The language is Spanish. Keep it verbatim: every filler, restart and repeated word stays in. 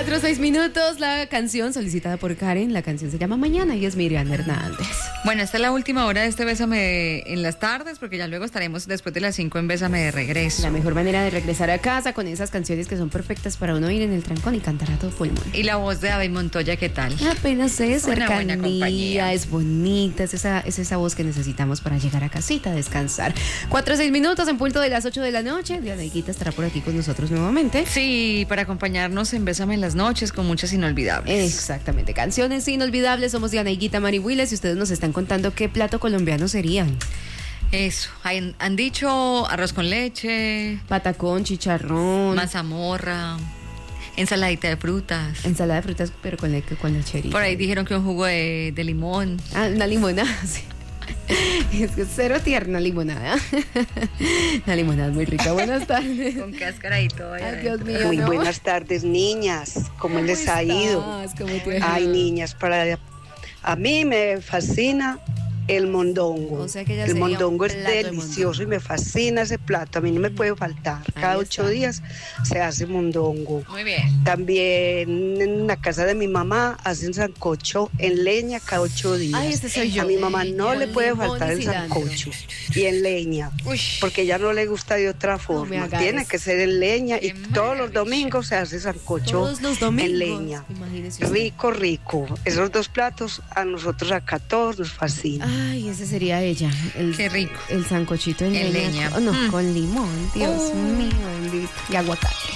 Cuatro, seis minutos, la canción solicitada por Karen, la canción se llama Mañana y es Miriam Hernández. Bueno, esta es la última hora de este Bésame en las tardes, porque ya luego estaremos después de las cinco en Bésame de regreso. La mejor manera de regresar a casa con esas canciones que son perfectas para uno ir en el trancón y cantar a todo pulmón. Y la voz de David Montoya, ¿qué tal? Apenas es Una buena cercanía, compañía. es bonita, es esa, es esa voz que necesitamos para llegar a casita a descansar. Cuatro, seis minutos en punto de las ocho de la noche. Diana Higuita estará por aquí con nosotros nuevamente. Sí, para acompañarnos en Bésame en las noches con muchas inolvidables. Exactamente, canciones inolvidables. Somos Diana Higuita, Mari Willes, y ustedes nos están contando qué plato colombiano serían. Eso, han, han dicho arroz con leche, Patacón, chicharrón, mazamorra, ensaladita de frutas. ensalada de frutas, pero con, le, con lecherita. Por ahí dijeron que un jugo de, de limón. Ah, una limonada, sí. Es que cero tierna limonada. La limonada es muy rica. Buenas tardes. Con cáscara y todo. Ay, Dios mío, Muy ¿no? buenas tardes, niñas. ¿Cómo, ¿Cómo les ha ido? estás? ¿Cómo te ha Ay, ido? niñas, para a mí me fascina el mondongo. O sea que ya el sería un mondongo es plato de delicioso mondongo. y me fascina ese plato. A mí no me puede faltar. Ahí Cada está. ocho días se hace mondongo. Muy bien. También en la casa de mi mamá hacen sancocho en leña cada ocho días. Ay, ese soy yo. A mi mamá no Con le puede limón faltar y el cilantro. sancocho y en leña. Uy. Porque ella no le gusta de otra forma. hagas. Tiene que ser en leña y Qué todos los maravilla. domingos se hace sancocho Todos los domingos. en leña. Imagínese usted. Rico, rico. Esos dos platos a nosotros acá todos nos fascinan. Ay, ese sería ella. El, Qué rico. El sancochito en, En leña. leña. con- no, Mm. con limón. Dios Oh. mío, bendito. Y aguacate.